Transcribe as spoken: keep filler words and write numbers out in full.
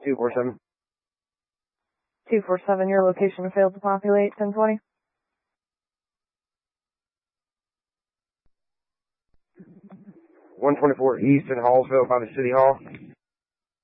two four seven. two four seven, your location failed to populate, ten twenty. one twenty-four East in Hallsville by the City Hall.